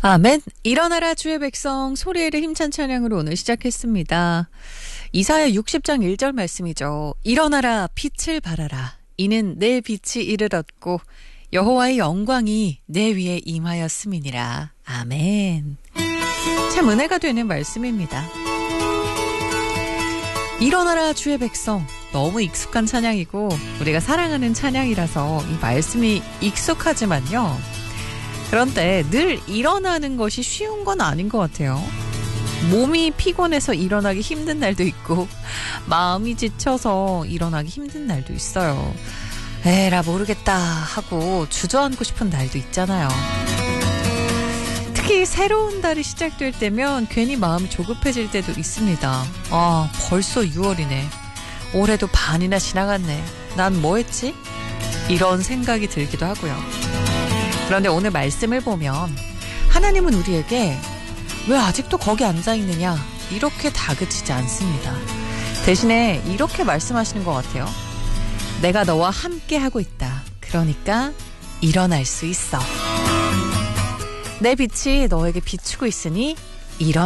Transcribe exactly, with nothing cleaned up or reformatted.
아멘. 일어나라 주의 백성 소리에를 힘찬 찬양으로 오늘 시작했습니다. 이사야 육십 장 일 절 말씀이죠. 일어나라 빛을 발하라. 이는 내 빛이 이르렀고 여호와의 영광이 내 위에 임하였음이니라. 아멘. 참 은혜가 되는 말씀입니다. 일어나라 주의 백성. 너무 익숙한 찬양이고 우리가 사랑하는 찬양이라서 이 말씀이 익숙하지만요. 그런데 늘 일어나는 것이 쉬운 건 아닌 것 같아요. 몸이 피곤해서 일어나기 힘든 날도 있고 마음이 지쳐서 일어나기 힘든 날도 있어요. 에라 모르겠다 하고 주저앉고 싶은 날도 있잖아요. 특히 새로운 달이 시작될 때면 괜히 마음이 조급해질 때도 있습니다. 아, 벌써 유월이네. 올해도 반이나 지나갔네. 난 뭐 했지? 이런 생각이 들기도 하고요. 그런데 오늘 말씀을 보면 하나님은 우리에게 왜 아직도 거기 앉아있느냐 이렇게 다그치지 않습니다. 대신에 이렇게 말씀하시는 것 같아요. 내가 너와 함께 하고 있다. 그러니까 일어날 수 있어. 내 빛이 너에게 비추고 있으니 일어나.